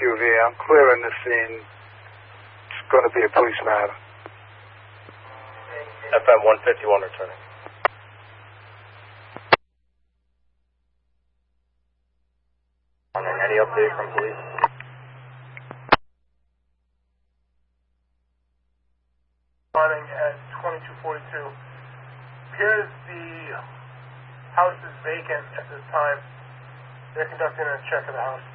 QV. I'm clearing the scene. It's going to be a police matter. FM 151 returning. Any update from police? Running at 2242. Appears the house is vacant at this time. They're conducting a check of the house.